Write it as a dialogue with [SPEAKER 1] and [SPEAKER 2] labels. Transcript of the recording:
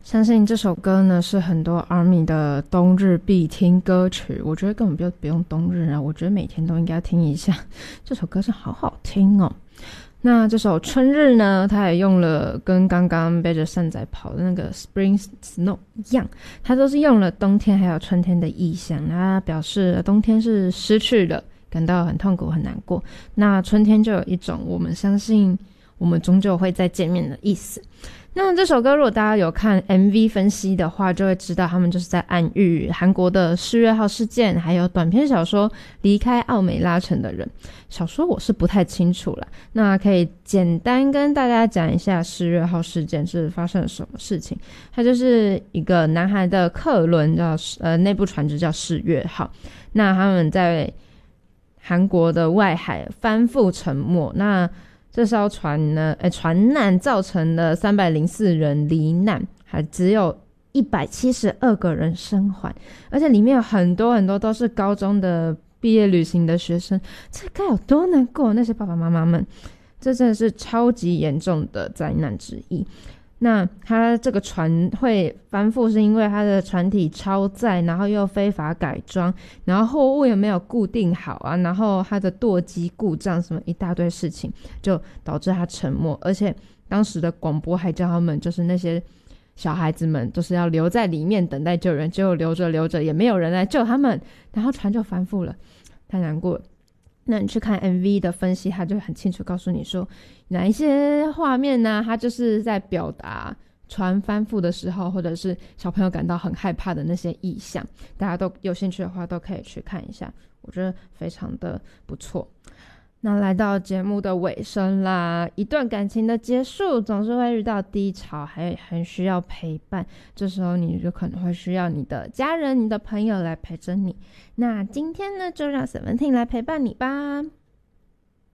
[SPEAKER 1] 相信这首歌呢是很多 ARMY 的冬日必听歌曲，我觉得根本不用冬日啊，我觉得每天都应该听一下，这首歌是好好听哦。那这首春日呢，它也用了跟刚刚背着扇仔跑的那个 Spring Snow 一样，它都是用了冬天还有春天的意象，它表示冬天是失去的，感到很痛苦很难过，那春天就有一种我们相信我们终究会再见面的意思。那这首歌如果大家有看 MV 分析的话，就会知道他们就是在暗喻韩国的4月号事件，还有短篇小说离开奥美拉城的人。小说我是不太清楚啦，那可以简单跟大家讲一下4月号事件是发生了什么事情。它就是一个南韩的客轮叫内部船只叫4月号，那他们在韩国的外海翻覆沉没，那这艘船呢，船难造成了304人罹难，还只有172个人生还，而且里面有很多很多都是高中的毕业旅行的学生，这该有多难过，那些爸爸妈妈们，这真的是超级严重的灾难之一。那它这个船会翻覆是因为它的船体超载，然后又非法改装，然后货物也没有固定好啊，然后它的舵机故障，什么一大堆事情就导致它沉没。而且当时的广播还叫他们就是那些小孩子们都是要留在里面等待救援，结果留着也没有人来救他们，然后船就翻覆了，太难过了。那你去看 MV 的分析，他就很清楚告诉你说哪一些画面呢，他就是在表达船翻覆的时候，或者是小朋友感到很害怕的那些意象，大家都有兴趣的话都可以去看一下，我觉得非常的不错。那来到节目的尾声啦，一段感情的结束总是会遇到低潮，还很需要陪伴，这时候你就可能会需要你的家人、你的朋友来陪着你。那今天呢，就让 Seventeen 来陪伴你吧。